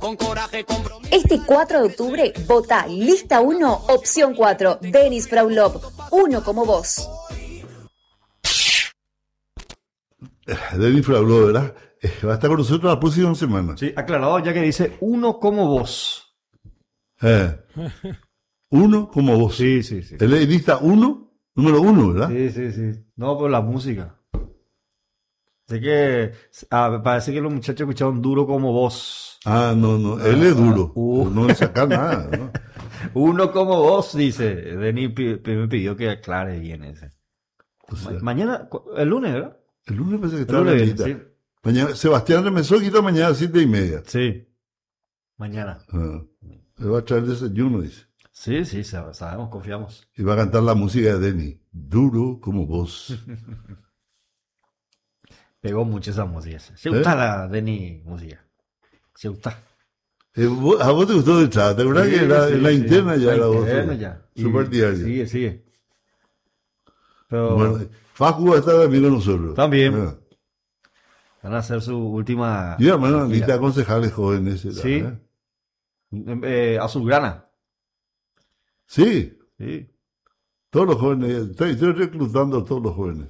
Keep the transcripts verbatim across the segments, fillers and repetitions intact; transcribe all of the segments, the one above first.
Este cuatro de octubre, vota lista uno, opción cuatro, Denis Fraulop, uno como vos. Denis Fraulop, ¿verdad? Va a estar con nosotros la próxima semana. Sí, aclarado ya que dice uno como vos. Eh, uno como vos. Sí, sí, sí. Él es lista uno, número uno, ¿verdad? Sí, sí, sí. No, por la música. Así que ah, parece que los muchachos escucharon duro como vos. Ah, no, no, él es duro. Ah, uh. No le saca nada, ¿no? Uno como vos, dice. Denis me pidió que aclare bien ese. O sea, Ma- mañana, el lunes, ¿verdad? el lunes pensé que El estaba en la lunes, lista. sí. Mañana, Sebastián Remesó quita mañana a las siete y media. Sí. Mañana. Ah, él va a traer desayuno, dice. Sí, sí, sab- sabemos, confiamos. Y va a cantar la música de Denis. Duro como vos. Pegó mucho esa música. Se gusta la Denis música. Se gusta. Eh, vos- ¿A vos te gustó el chat? ¿Te acuerdas Sí, que era sí, en la sí. interna ya La era vos? interna ya. Y Super diario. Sigue, sigue. Pero Bueno, Facu va a estar también con nosotros. También. Ah. van a hacer su última... Y hermano, gira. lista de concejales jóvenes. ¿Verdad? Sí. ¿Eh? Eh, Azulgrana. Sí, Sí. todos los jóvenes. Estoy, estoy reclutando a todos los jóvenes.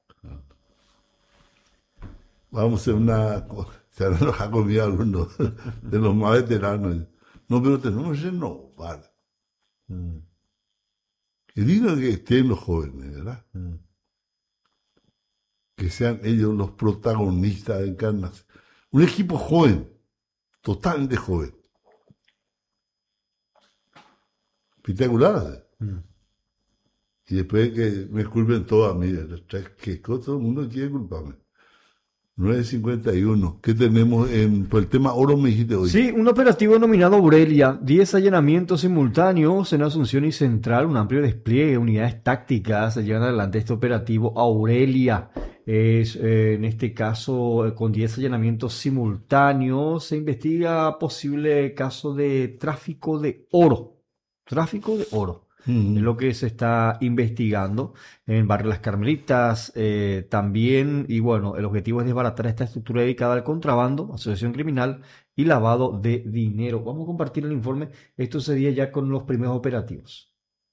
Vamos a hacer una... Se van a enojar conmigo algunos de los más veteranos. No, pero tenemos que renovar. Mm, Que digan que estén los jóvenes, ¿verdad? mm. Que sean ellos los protagonistas de Encarnación. Un equipo joven, totalmente joven. Espectacular. Mm. Y después que me culpen todos a mí, que todo el mundo quiere culparme. nueve cincuenta y uno. ¿Qué tenemos en, por el tema oro me dijiste hoy? Sí, un operativo denominado Aurelia, diez allanamientos simultáneos en Asunción y Central, un amplio despliegue de unidades tácticas se llevan adelante este operativo Aurelia. Es, eh, en este caso, eh, con diez allanamientos simultáneos, se investiga posible caso de tráfico de oro. Tráfico de oro. Mm. Es lo que se está investigando en Barrio Las Carmelitas eh, también. Y bueno, el objetivo es desbaratar esta estructura dedicada al contrabando, asociación criminal y lavado de dinero. Vamos a compartir el informe. Esto sería ya con los primeros operativos.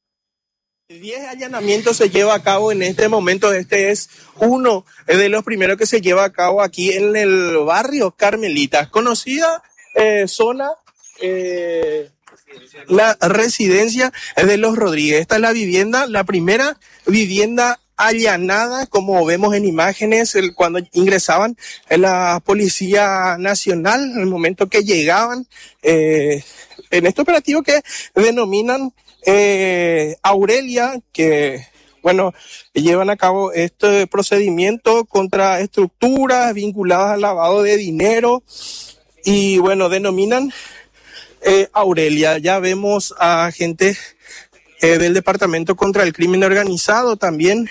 Diez allanamientos se lleva a cabo en este momento. Este es uno de los primeros que se lleva a cabo aquí en el barrio Carmelitas, conocida eh, zona... Eh, la residencia de los Rodríguez. Esta es la vivienda, la primera vivienda allanada, como vemos en imágenes, el, cuando ingresaban en la Policía Nacional, en el momento que llegaban eh, en este operativo que denominan eh, Aurelia, que bueno, llevan a cabo este procedimiento contra estructuras vinculadas al lavado de dinero y bueno, denominan Eh, Aurelia. Ya vemos a gente eh, del Departamento contra el Crimen Organizado, también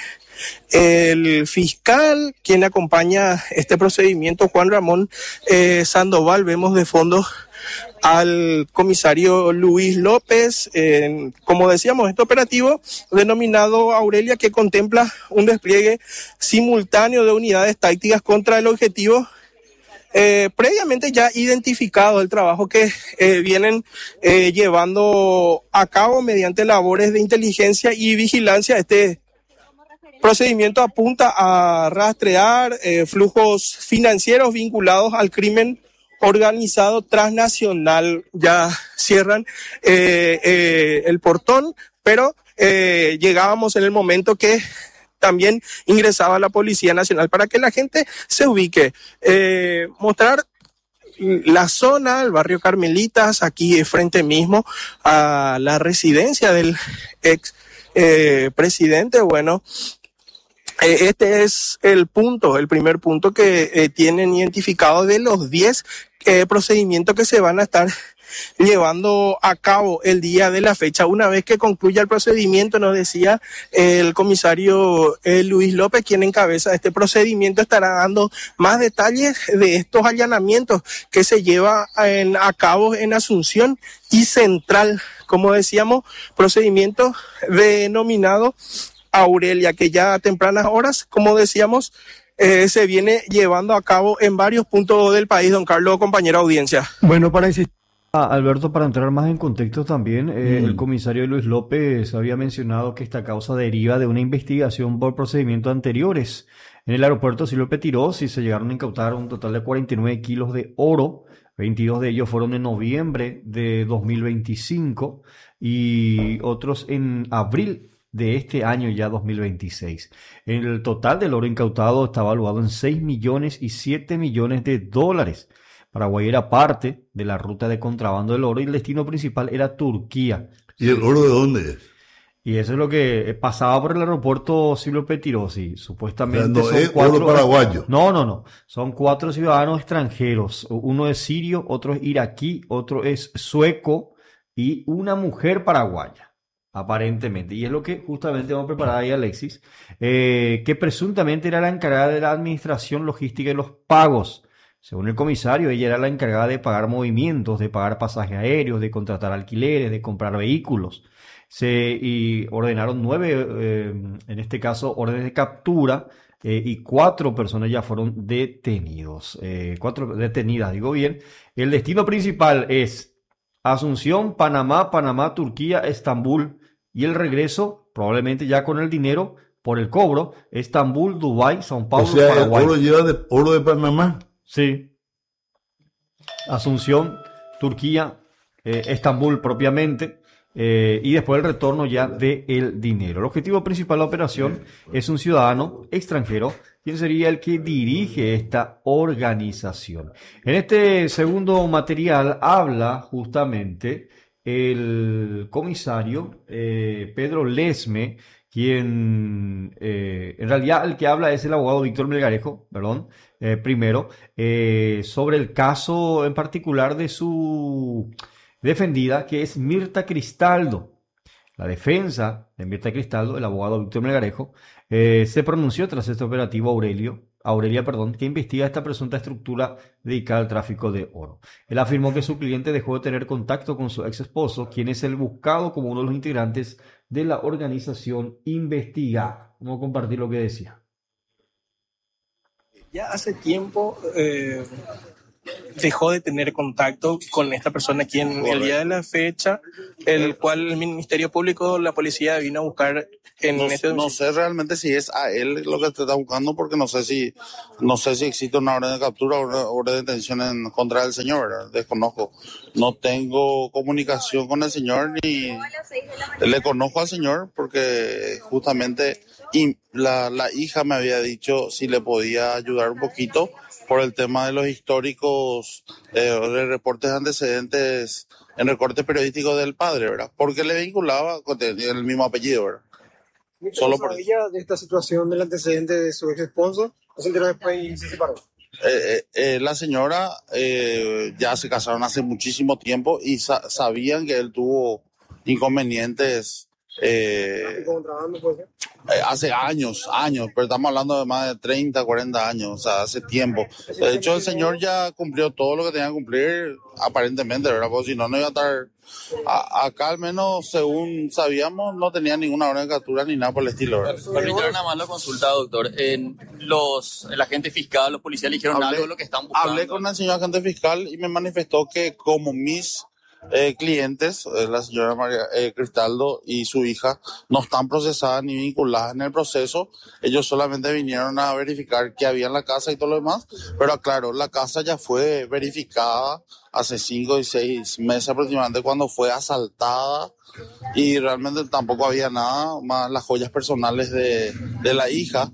el fiscal, quien acompaña este procedimiento, Juan Ramón eh, Sandoval. Vemos de fondo al comisario Luis López. Eh, como decíamos, este operativo denominado Aurelia, que contempla un despliegue simultáneo de unidades tácticas contra el objetivo Eh, previamente ya identificado, el trabajo que eh, vienen eh, llevando a cabo mediante labores de inteligencia y vigilancia. Este procedimiento apunta a rastrear eh, flujos financieros vinculados al crimen organizado transnacional. Ya cierran eh, eh, el portón, pero eh, llegábamos en el momento que también ingresaba la Policía Nacional para que la gente se ubique. Eh, mostrar la zona, el barrio Carmelitas, aquí frente mismo a la residencia del ex eh, presidente. Bueno, eh, este es el punto, el primer punto que eh, tienen identificado de los diez eh, procedimientos que se van a estar llevando a cabo el día de la fecha. Una vez que concluya el procedimiento, nos decía el comisario eh, Luis López, quien encabeza este procedimiento, estará dando más detalles de estos allanamientos que se lleva en, a cabo en Asunción y Central. Como decíamos, procedimiento denominado Aurelia, que ya a tempranas horas, como decíamos, eh, se viene llevando a cabo en varios puntos del país, don Carlos, compañera audiencia. Bueno, para insistir, Alberto, para entrar más en contexto también, eh, Mm. el comisario Luis López había mencionado que esta causa deriva de una investigación por procedimientos anteriores. En el aeropuerto Silvio Pettirossi se llegaron a incautar un total de cuarenta y nueve kilos de oro, veintidós de ellos fueron en noviembre de dos mil veinticinco y otros en abril de este año ya dos mil veintiséis. El total del oro incautado está valuado en seis millones y siete millones de dólares. Paraguay era parte de la ruta de contrabando del oro y el destino principal era Turquía. ¿Y el oro de dónde es? Y eso es lo que pasaba por el aeropuerto Silvio Pettirossi. O sea, Supuestamente no son es cuatro. oro paraguayo. No, no, no. Son cuatro ciudadanos extranjeros. Uno es sirio, otro es iraquí, otro es sueco y una mujer paraguaya, aparentemente. Y es lo que justamente vamos a preparar ahí, Alexis, eh, que presuntamente era la encargada de la administración logística y los pagos. Según el comisario, ella era la encargada de pagar movimientos, de pagar pasajes aéreos, de contratar alquileres, de comprar vehículos. Se y ordenaron nueve, eh, en este caso, órdenes de captura eh, y cuatro personas ya fueron detenidos. Eh, cuatro detenidas, digo bien. El destino principal es Asunción, Panamá, Panamá, Turquía, Estambul y el regreso, probablemente ya con el dinero por el cobro, Estambul, Dubái, São Paulo, O sea, el Paraguay. oro lleva de, oro de Panamá. Sí. Asunción, Turquía, eh, Estambul propiamente, eh, y después el retorno ya del dinero. El objetivo principal de la operación es un ciudadano extranjero, quien sería el que dirige esta organización. En este segundo material habla justamente el comisario eh, Pedro Lesme, quien eh, en realidad el que habla es el abogado Víctor Melgarejo, perdón, eh, primero, eh, sobre el caso en particular de su defendida, que es Mirta Cristaldo. La defensa de Mirta Cristaldo, el abogado Víctor Melgarejo, eh, se pronunció tras este operativo Aurelio, Aurelia, perdón, que investiga esta presunta estructura dedicada al tráfico de oro. Él afirmó que su cliente dejó de tener contacto con su ex esposo, quien es el buscado como uno de los integrantes de la organización investigada. Vamos a compartir lo que decía. Ya hace tiempo eh, dejó de tener contacto con esta persona, quien el día de la fecha, el cual el Ministerio Público, la policía vino a buscar en No, este no sé realmente si es a él lo que te está buscando, porque no sé si no sé si existe una orden de captura o una orden de detención en contra del señor, ¿verdad? Desconozco. No tengo comunicación con el señor ni le conozco al señor porque justamente y la, la hija me había dicho si le podía ayudar un poquito por el tema de los históricos eh, de reportes antecedentes en recortes periodísticos del padre, ¿verdad? Porque le vinculaba con el mismo apellido, ¿verdad? Solo por ella de esta situación del antecedente de su ex esposo, se enteró después y se separó. Eh, eh, eh, la señora eh, ya se casaron hace muchísimo tiempo y sa- sabían que él tuvo inconvenientes eh, Contrabando, puede ser. eh, hace años, años, pero estamos hablando de más de treinta, cuarenta años, o sea, hace tiempo. De hecho, el señor ya cumplió todo lo que tenía que cumplir, aparentemente, ¿verdad? Porque si no, no iba a estar... A- acá al menos, según sabíamos, no tenía ninguna orden de captura ni nada por el estilo, ¿verdad? Permítame nada más la consulta, doctor. En los, el agente fiscal, los policías le dijeron Hablé- algo de lo que están buscando. Hablé con el señor agente fiscal y me manifestó que como mis eh, clientes, eh, la señora María eh, Cristaldo y su hija, no están procesadas ni vinculadas en el proceso. Ellos solamente vinieron a verificar qué había en la casa y todo lo demás. Pero aclaro, la casa ya fue verificada hace cinco y seis meses aproximadamente cuando fue asaltada y realmente tampoco había nada más las joyas personales de, de la hija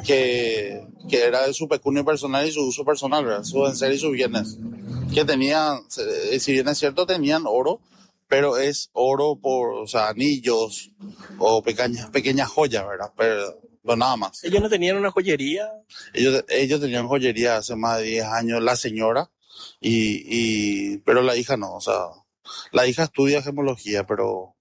que, que era de su pecunio personal y su uso personal, ¿verdad? Su enseres y sus bienes que tenían, eh, si bien es cierto tenían oro, pero es oro por, o sea, anillos o pequeñas, pequeñas joyas, ¿verdad? Pero, pero nada más. ellos no tenían una joyería. Ellos, ellos tenían joyería hace más de diez años, la señora, y, y pero la hija no, o sea, la hija estudia gemología, pero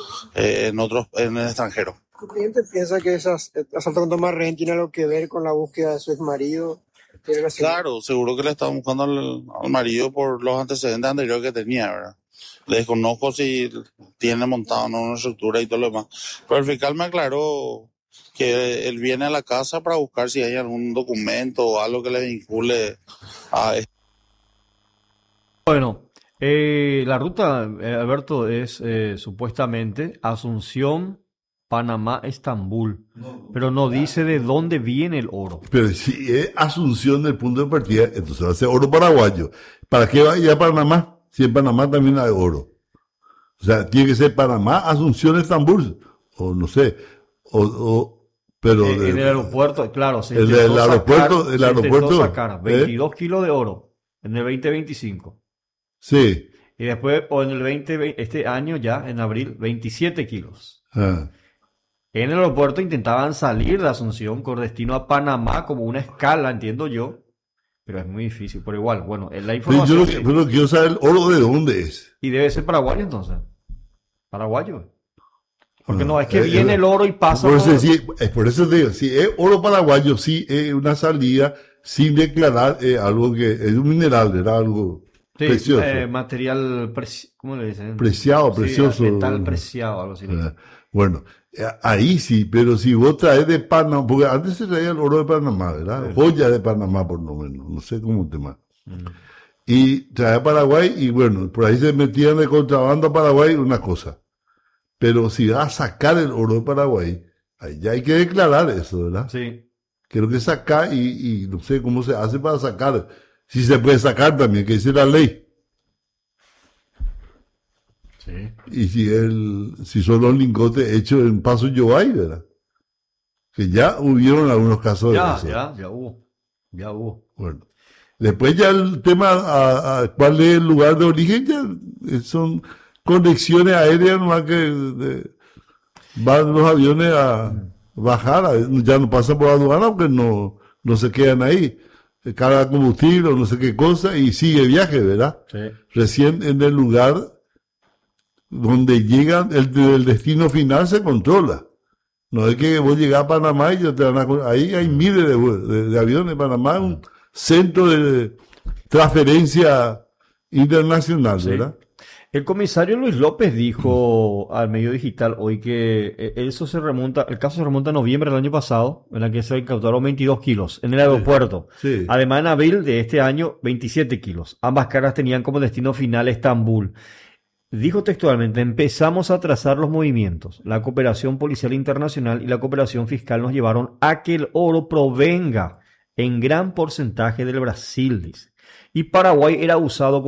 eh, en otros, en el extranjero. ¿Tu cliente piensa que esas asalto con toma de rehén tiene algo que ver con la búsqueda de su exmarido? ¿Tiene relación? Claro, seguro que le estaban buscando al, al marido por los antecedentes anteriores que tenía, ¿verdad? Le desconozco si tiene montado o no una estructura y todo lo demás. Pero el fiscal me aclaró que él viene a la casa para buscar si hay algún documento o algo que le vincule a este. Bueno, eh, la ruta, eh, Alberto, es eh, supuestamente Asunción, Panamá, Estambul, pero no dice de dónde viene el oro. Pero si es Asunción del punto de partida, entonces va a ser oro paraguayo. ¿Para qué va a ir a Panamá? Si en Panamá también hay oro. O sea, tiene que ser Panamá, Asunción, Estambul, o no sé, o, o pero Eh, de- en el aeropuerto, claro, se el intentó del aeropuerto, sacar, el se intentó aeropuerto, sacar ¿eh? veintidós kilos de oro en el veinte veinticinco. Sí. Y después, o en el veinte, este año ya, en abril, veintisiete kilos. Ah. En el aeropuerto intentaban salir de Asunción con destino a Panamá como una escala, entiendo yo, pero es muy difícil. Pero igual, bueno, es la Pero yo información. lo que- pero quiero saber el oro de dónde es. Y debe ser paraguayo entonces. Paraguayo. Porque Ah, no, es que eh, viene eh, el oro y pasa Por eso, por- sí, es por eso te digo, si es oro paraguayo, sí es una salida sin declarar eh, algo que es un mineral, era algo Sí, precioso. eh, material, preci- ¿cómo le dicen? Preciado, Sí, precioso. metal preciado, algo así. Ah, Bueno, eh, ahí sí, pero si vos traes de Panamá, porque antes se traía el oro de Panamá, ¿verdad? Sí. Joya de Panamá por lo menos, no sé cómo te llama. Mm. Y traía a Paraguay y bueno, por ahí se metían de contrabando a Paraguay una cosa. Pero si vas a sacar el oro de Paraguay, ahí ya hay que declarar eso, ¿verdad? Sí. Creo que sacar y, y no sé cómo se hace para sacar. Si se puede sacar también, que dice la ley. Sí. Y si el, si son los lingotes hechos en Paso Yobay, ¿verdad? Que ya hubieron algunos casos Ya, de eso. ya, ya hubo. Ya hubo. Bueno. Después ya el tema a, a cuál es el lugar de origen, ya eh, son conexiones aéreas nomás que de- van los aviones a bajar, a- ya no pasan por aduana porque no, no se quedan ahí. Eh, Carga combustible o no sé qué cosa y sigue viaje, ¿verdad? Sí. Recién en el lugar donde llegan, el, el destino final se controla. No es que vos llegás a Panamá y ya te van a... con- Ahí hay miles de, vue- de- de aviones. Panamá es un centro de transferencia internacional, Sí. ¿verdad? El comisario Luis López dijo al medio digital hoy que eh, eso se remonta, el caso se remonta a noviembre del año pasado, en la que se incautaron veintidós kilos en el aeropuerto. Sí. Además, en abril de este año, veintisiete kilos. Ambas cargas tenían como destino final Estambul. Dijo textualmente, empezamos a trazar los movimientos. La cooperación policial internacional y la cooperación fiscal nos llevaron a que el oro provenga en gran porcentaje del Brasil, dice. Y Paraguay era usado como